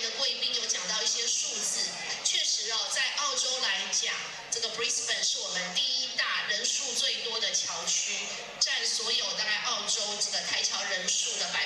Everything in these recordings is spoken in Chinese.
的贵宾有讲到一些数字，确实哦，在澳洲来讲，这个 Brisbane 是我们第一大人数最多的侨区，占所有大概澳洲这个台侨人数的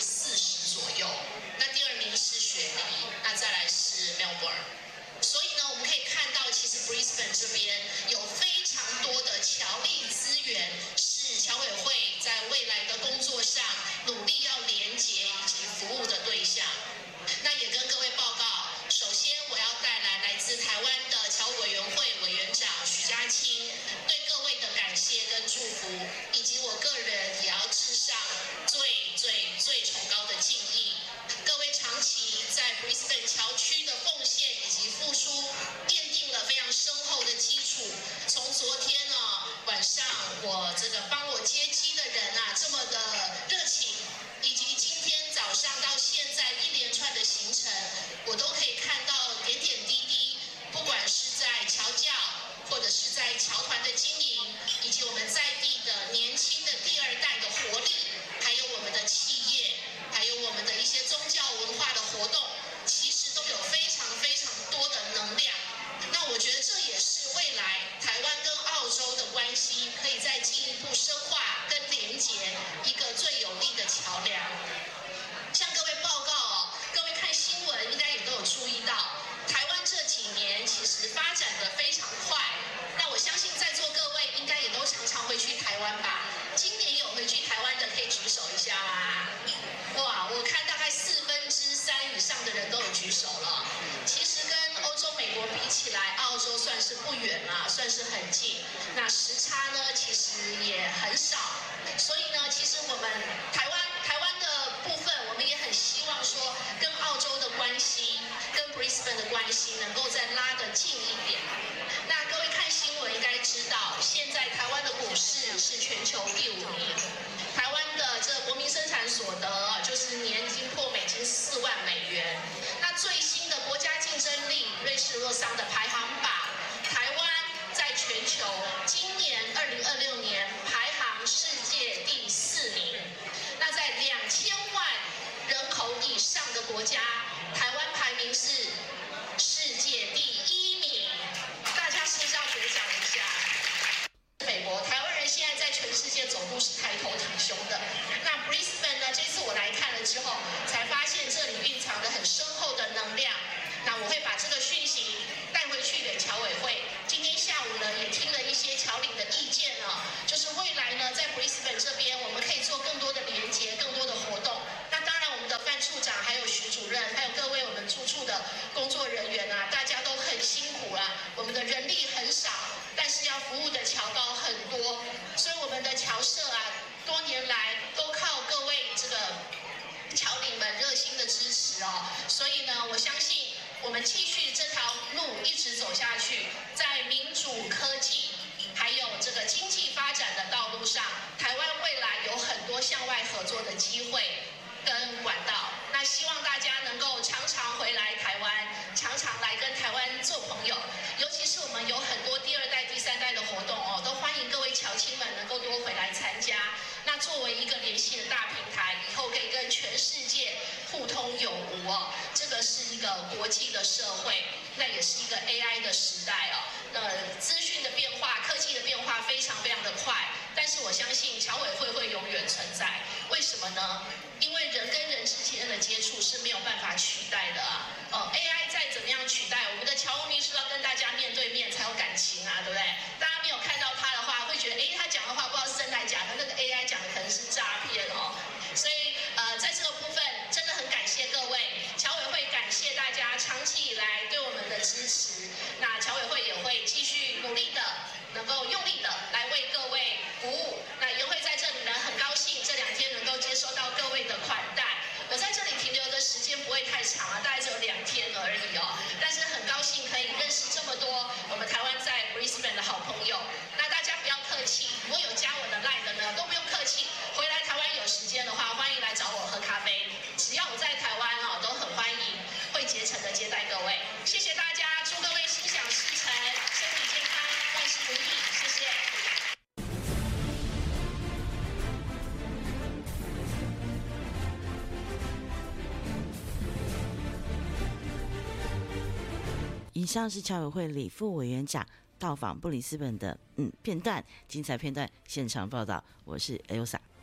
40%左右。那第二名是雪梨，那再来是 Melbourne。所以呢，我们可以看到，其实 Brisbane 这边有非常多的侨力资源，是侨委会在未来的工作上努力要连结以及服务的对象。那也跟各位报告，首先我要带来自台湾的侨委员会委员长许家清对各位的感谢跟祝福，以及我个人也要致上最崇高的敬意。各位长期在 Brisbane 侨区的奉献以及付出，奠定了非常深厚的基础。从昨天晚上帮我接机的人这么的热情，以及今天早上到现在一连串的行程，我都可以看到点点滴滴，不管是在侨教或者是在侨团的经营，以及我们在地的年轻的第二代的活力，还有我们的企业，还有我们的一些宗教文化的活动，其实都有非常多的能量。那我觉得这也是未来台湾跟澳洲的关系可以再进一步深化跟连结一个最有力的桥梁。向各位报告各位看新闻应该也都有注意到，台湾这几年其实发展得非常快。那我相信在座各位应该也都常常会去台湾吧？今年有回去台湾的可以举手一下啦。哇，我看大概3/4以上的人都有举手了。其实跟欧洲、美国比起来，澳洲算是不远啦，算是很近。那时差呢，其实也很少。所以呢，其实我们台湾的部分，我们也很希望说，跟澳洲的关系，跟 Brisbane 的关系能够再拉得近一点。那各位看新闻应该知道，现在台湾的股市是全球第5名，台湾的这个国民生产所得就是年经破美金4万美元。那最新的国家竞争力瑞士洛桑的排行榜，台湾在全球今年2026年排行世界第4名。那在2000万人口以上的国家，台湾排名是世界第1名。大家是不是要鼓掌一下？美国台湾人现在在全世界走路是抬头挺胸的。那 Brisbane 呢？这次我来看了之后，才发现这里蕴藏着很深厚的能量。那我会把这个讯息带回去给侨委会。今天下午呢，也听了一些侨领的意见就是未来呢，在 Brisbane 这边，我们可以做更多的连结，更多的活动。那当然，我们的范处长、还有徐主任，还有各位我们驻处的工作人员大家都很辛苦啦。我们的人力很少，但是要服务的侨胞很多，所以我们的侨社多年来都靠各位这个侨领们热心的支持所以呢，我相信我们继续这条路一直走下去，在民主、科技还有这个经济发展的道路上，台湾未来有很多向外合作的机会跟管道。那希望大家能够常常回来台湾，常常来跟台湾做朋友。尤其是我们有很多第2代、第3代的活动都欢迎各位侨亲们能够多回来参加。那作为一个联系的大平台，以后可以跟全世界互通有无这个是一个国际的社会，那也是一个 AI 的时代资讯的变化、科技的变化非常的快，但是我相信侨委会会永远存在。为什么呢？因为人跟人之间的接触是没有办法取代的AI 再怎么样取代，我们的侨务秘书要跟大家面对面才有感情对不对？大家没有看到他的话，会觉得他讲的话不知道是真的还是假的，那个 AI 讲的可能是诈骗所以在这个部分真的很感谢各位，侨委会感谢大家长期以来对我们的支持。那侨委会也会继续努力的，能够用力的来为各位服务。那也会在这里呢，很高兴这2天能够接收到各位的款待。我在这里停留的时间不会太长大概只有2天而已但是很高兴可以认识这么多我们台湾在 Brisbane 的好朋友。那大家不要客气，如果有加我的 LINE 的呢，都不用客气。回来台湾有时间的话，欢迎来找我喝咖啡。只要我在台湾都很欢迎，会竭诚的接待各位。谢谢。 以上是侨委会李副委员长到访布里斯本的片段，精彩片段现场报道，我是 Elsa。